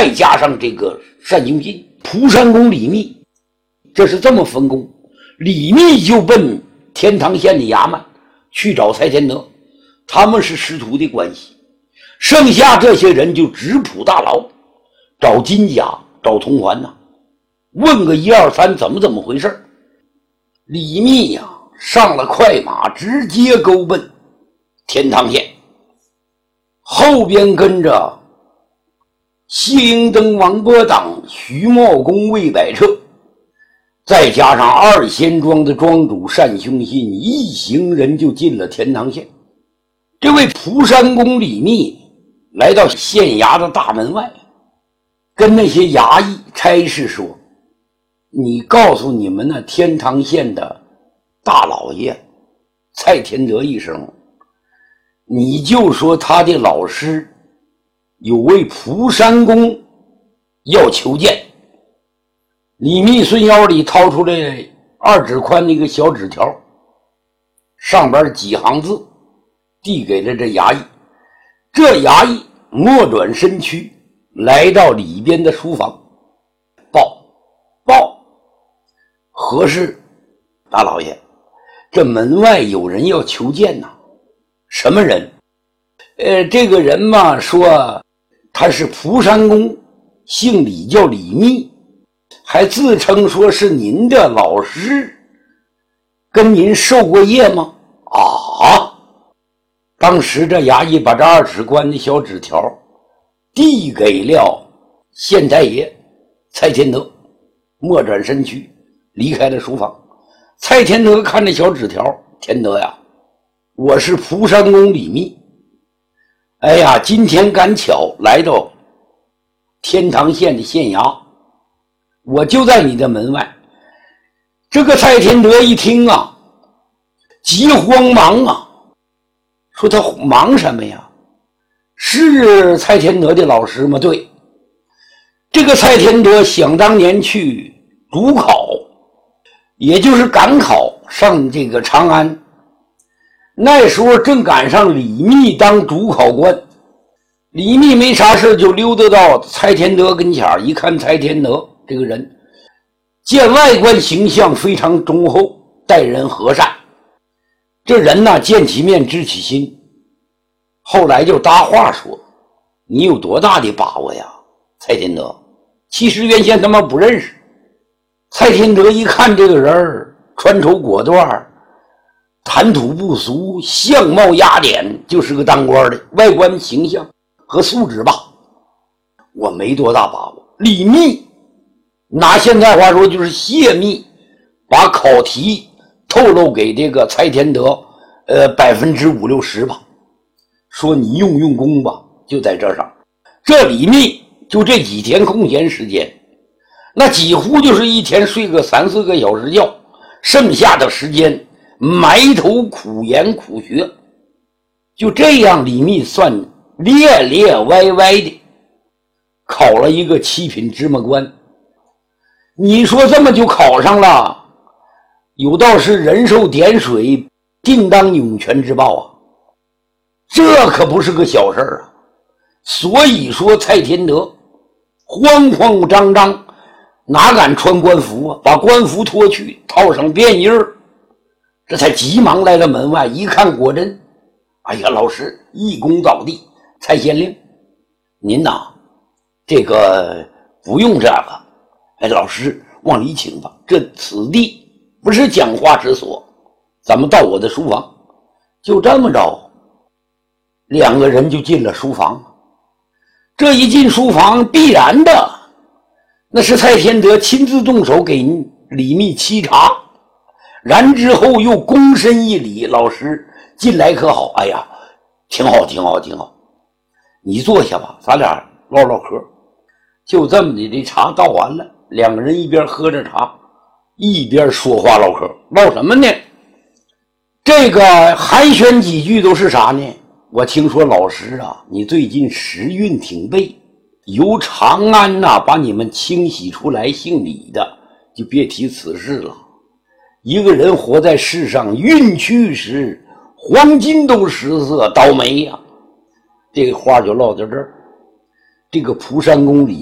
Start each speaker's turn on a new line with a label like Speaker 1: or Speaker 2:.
Speaker 1: 再加上这个单雄信、蒲山公李密，这是这么分工。李密就奔天堂县的衙门去找蔡天德，他们是师徒的关系。剩下这些人就直扑大牢，找金甲，找铜环呐，问个1、2、3怎么回事。李密呀，上了快马，直接勾奔天堂县，后边跟着谢英登、王伯党、徐茂公、魏百彻，再加上二仙庄的庄主单雄信，一行人就进了天堂县。这位蒲山公李密来到县衙的大门外，跟那些衙役差事说：你告诉你们那天堂县的大老爷蔡天德一声，你就说他的老师有位蒲山公要求见。李密顺腰里掏出来2指宽的一个小纸条，上边几行字，递给了这衙役。这衙役莫转身躯，来到里边的书房，报何事？大老爷，这门外有人要求见呐。什么人？这个人嘛，说他是蒲山公，姓李，叫李密，还自称说是您的老师，跟您受过业吗？啊！当时这衙役把这2指宽的小纸条递给了县太爷蔡天德，莫转身躯离开了书房。蔡天德看着小纸条，天德呀，我是蒲山公李密，哎呀，今天赶巧来到天堂县的县衙，我就在你的门外。这个蔡天德一听啊，急慌忙啊，说他忙什么呀？是蔡天德的老师吗？对，这个蔡天德想当年去主考，也就是赶考上这个长安，那时候正赶上李密当主考官。李密没啥事就溜达到蔡天德跟前，一看蔡天德这个人，见外观形象非常忠厚，待人和善，这人呢见其面知其心。后来就搭话说：你有多大的把握呀，蔡天德？其实原先他妈不认识。蔡天德一看这个人穿绸裹缎，谈吐不俗，相貌雅典，就是个当官的，外观形象和素质吧，我没多大把握。李密拿现在话说就是泄密，把考题透露给这个蔡天德5%、60%吧，说你用功吧，就在这上。这李密就这几天空闲时间，那几乎就是一天睡个3、4个小时觉，剩下的时间埋头苦研苦学。就这样，李密算咧歪的考了一个7品芝麻官。你说这么就考上了，有道是人受点水，定当涌泉之报啊，这可不是个小事啊。所以说蔡天德慌慌张张，哪敢穿官服啊，把官服脱去，套上便衣儿，这才急忙来到门外，一看果真，哎呀，老师一躬倒地，蔡县令，您呐，这个不用这个，哎，老师往里请吧，此地不是讲话之所，咱们到我的书房。就这么着，2个人就进了书房。这一进书房，必然的那是蔡天德亲自动手给李密沏茶，然之后又躬身一礼：老师进来可好？哎呀，挺好，你坐下吧，咱俩唠唠嗑。就这么的，这茶倒完了，2个人一边喝着茶，一边说话唠嗑。唠什么呢？这个寒暄几句都是啥呢？我听说老师啊，你最近时运挺背，由长安把你们清洗出来姓李的，就别提此事了。一个人活在世上，运去时黄金都失色，倒霉呀。这个话就唠到这儿。这个蒲山公李